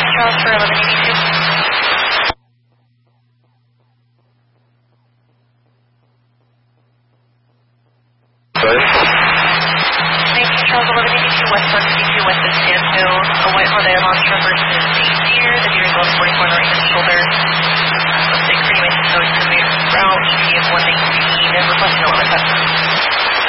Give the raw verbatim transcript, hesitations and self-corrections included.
Charles for eleven eighty-two. Sorry? nineteen Charles eleven eighty-two, West one fifty-two, West of Sand Hill. A white Honda Elantra versus a Deer. The Deer is one forty-four in the right control.